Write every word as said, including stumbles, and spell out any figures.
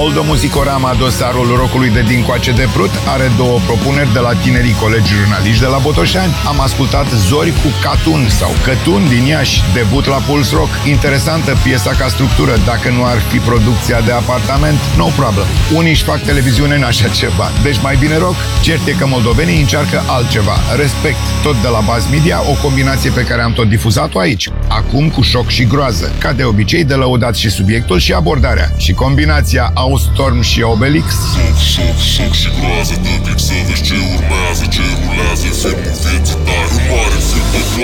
Moldomuzicorama, dosarul rockului de dincoace de Prut, are două propuneri de la tinerii colegi jurnaliști de la Botoșani. Am ascultat Zori cu Catun sau Cătun din Iași, debut la Puls Rock. Interesantă piesa ca structură, dacă nu ar fi producția de apartament, no problem. Unii își fac televiziune în așa ceva, deci mai bine rock. Cert e că moldovenii încearcă altceva. Respect, tot de la Buzz Media, o combinație pe care am tot difuzat-o aici. Acum cu șoc și groază. Ca de obicei, de lăudat și subiectul și abordarea. Și combinația Austorm și Obelix. Șoc, șoc, șoc și groază. Dă click să vezi ce urmează, ce rulează în filmul vieții tale. Mare film de